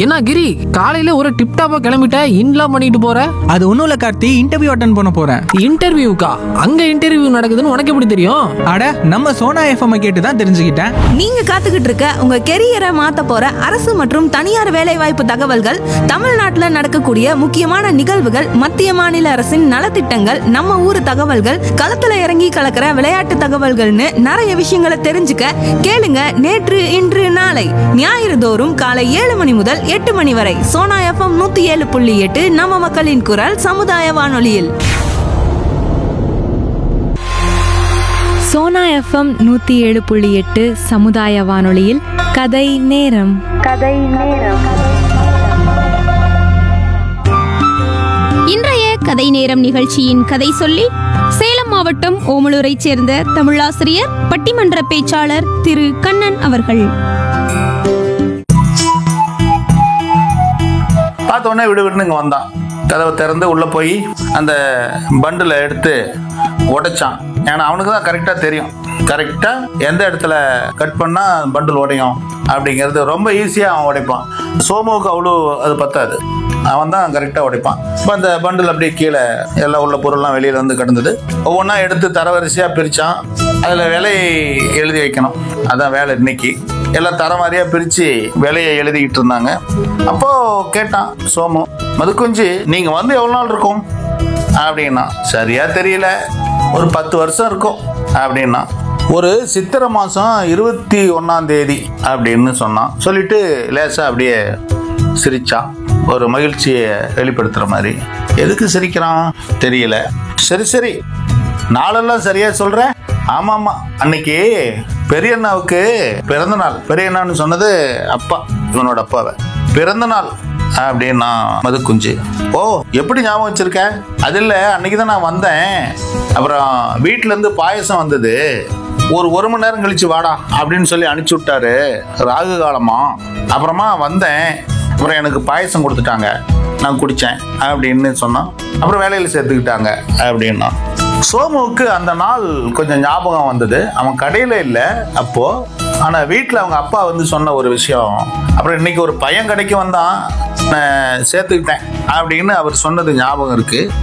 என்ன கிரி, காலையில ஒரு டிப்டாப்பா கிளம்பிட்ட, இன்லாம் பண்ணிட்டு போற? அது ஒன்றும் இல்லை கார்த்தி, இன்டர்வியூ அட்டன் பண்ண போகிறேன். இன்டர்வியூக்கா? அங்க இன்டர்வியூ நடக்குதுன்னு உனக்கு எப்படி தெரியும்? அட, நம்ம சோனா எஃப்எம் கேட்டு தான் தெரிஞ்சுக்கிட்டேன். நீங்க காத்துக்கிட்டு இருக்க உங்க கெரியரை மாத்த போற அரசு மற்றும் தனியார் வேலைவாய்ப்பு தகவல்கள், தமிழ்நாட்டுல நடக்கக்கூடிய முக்கியமான நிகழ்வுகள், மத்திய மாநில அரசின் நலத்திட்டங்கள், நம்ம ஊர் தகவல்கள், களத்துல இறங்கி கலக்கிற விளையாட்டு தகவல்கள்னு நிறைய விஷயங்களை தெரிஞ்சுக்க கேளுங்க நேற்று இன்று நாளை ஞாயிறு தோறும் காலை 7 மணி முதல் 8 மணி வரை சோனா எஃப்எம் 107.8 நம்ம மக்களின் குரல் சமுதாய வானொலியில். சோனா எஃப்எம் 107.8 சமுதாய வானொலியில் கதை நேரம். இன்றைய கதை நேரம் நிகழ்ச்சியின் கதை சொல்லி சேலம் மாவட்டம் ஓமலூரைச் சேர்ந்த தமிழாசிரியர், பட்டிமன்ற பேச்சாளர் திரு கண்ணன் அவர்கள். பார்த்தோன்னே விடுவிடுன்னு இங்கே வந்தான். கதவை திறந்து உள்ளே போய் அந்த பண்டில் எடுத்து உடைச்சான். ஏன்னா அவனுக்கு தான் கரெக்டாக தெரியும், கரெக்டாக எந்த இடத்துல கட் பண்ணால் பண்டில் உடையும் அப்படிங்கிறது ரொம்ப ஈஸியாக அவன் உடைப்பான். சோமுவுக்கு அவ்வளோ அது பத்தாது, அவன் தான் கரெக்டாக உடைப்பான். இப்போ அந்த பண்டில் அப்படியே கீழே எல்லா உள்ள பொருள்லாம் வெளியில் வந்து கிடந்தது. ஒவ்வொன்றா எடுத்து தரவரிசையாக பிரித்தான். அதில் விலையை எழுதி வைக்கணும், அதான் வேலை இன்னைக்கு. எல்லாம் தர மாதிரியாக பிரித்து விலையை எழுதிக்கிட்டு இருந்தாங்க. அப்போது கேட்டான் சோமு, மதுக்குஞ்சு நீங்கள் வந்து எவ்வளோ நாள் இருக்கும் அப்படின்னா. சரியா தெரியல, ஒரு 10 வருஷம் இருக்கும் அப்படின்னா. ஒரு சித்திரை மாதம் 21ஆம் தேதி அப்படின்னு சொன்னான். சொல்லிட்டு லேசாக அப்படியே சிரிச்சான், ஒரு மகிழ்ச்சியை வெளிப்படுத்துகிற மாதிரி. எதுக்கு சிரிக்கிறான் தெரியல. சரி நாளெல்லாம் சரியா சொல்கிறேன். ஆமாம், அன்னைக்கு பெரியண்ணாவுக்கு பிறந்த நாள். பெரியண்ணான்னு சொன்னது அப்பா, இவனோட அப்பாவை. பிறந்த நாள் அப்படின்னா மதுக்குஞ்சு. ஓ, எப்படி ஞாபகம் வச்சிருக்க? அது இல்லை, அன்னைக்கு தான் நான் வந்தேன். அப்புறம் வீட்டிலேருந்து பாயசம் வந்தது. ஒரு மணி நேரம் கழிச்சு வாடா அப்படின்னு சொல்லி அனுப்பிச்சி விட்டாரு, ராகு காலமா. அப்புறமா வந்தேன், அப்புறம் எனக்கு பாயசம் கொடுத்துட்டாங்க, நான் குடித்தேன் அப்படின்னு சொன்னான். அப்புறம் வேலையில் சேர்த்துக்கிட்டாங்க அப்படின்னா. சோமுவுக்கு அந்த நாள் கொஞ்சம் ஞாபகம் வந்தது. அவன் கடையில் இல்லை அப்போது, ஆனால் வீட்டில் அவங்க அப்பா வந்து சொன்ன ஒரு விஷயம். அப்புறம் இன்னைக்கு ஒரு பையன் கடைக்கு வந்தான், நான் சேர்த்துக்கிட்டேன் அப்படின்னு அவர் சொன்னது ஞாபகம் இருக்குது.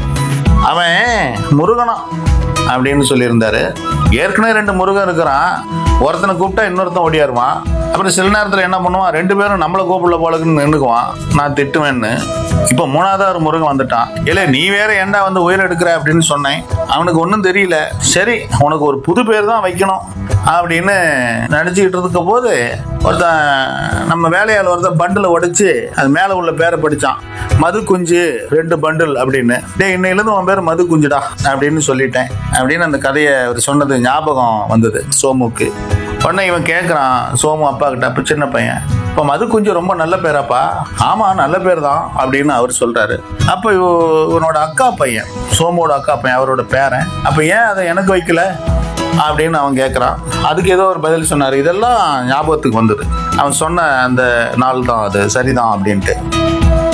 அவன் முருகனா அப்படின்னு சொல்லியிருந்தாரு. ஏற்கனவே 2 முருகன் இருக்கிறான். ஒருத்தனை கூப்பிட்டா இன்னொருத்தன் ஓடியாருவான். அப்புறம் சில நேரத்தில் என்ன பண்ணுவான், 2 பேரும் நம்மளை கூப்பிடல போலக்குன்னு நின்றுக்குவான், நான் திட்டுவேன்னு. இப்போ 3ஆவது ஒரு முருகன் வந்துட்டான். இல்லை நீ வேற ஏன்டா வந்து உயிர் எடுக்கிற அப்படின்னு சொன்னேன். அவனுக்கு ஒன்றும் தெரியல. சரி, உனக்கு ஒரு புது பேர் தான் வைக்கணும் அப்படின்னு நினச்சிக்கிட்டு இருக்க போது ஒருத்தன் நம்ம வேலையால் ஒருத்தன் பண்டில் உடைச்சு அது மேலே உள்ள பேரை படித்தான், மது குஞ்சு 2 பண்டில் அப்படின்னு. இன்னையிலேருந்து உன் பேர் மது குஞ்சுடா அப்படின்னு சொல்லிட்டேன் அப்படின்னு அந்த கதையை அவர் சொன்னது ஞாபகம் வந்தது சோமுக்கு. உடனே இவன் கேட்குறான் சோமு அப்பா கிட்ட, அப்போ சின்ன பையன், இப்போ மது குஞ்சு ரொம்ப நல்ல பேராப்பா? ஆமாம், நல்ல பேர் தான் அப்படின்னு அவர் சொல்கிறாரு. அப்போ இவனோட அக்கா பையன், சோமோட அக்கா பையன், அவரோட பேரன், அப்போ ஏன் அதை எனக்கு வைக்கல அப்படின்னு அவன் கேட்குறான். அதுக்கு ஏதோ ஒரு பதில் சொன்னார். இதெல்லாம் ஞாபகத்துக்கு வந்தது. அவன் சொன்ன அந்த நாள் தான் அது சரிதான் அப்படின்ட்டு.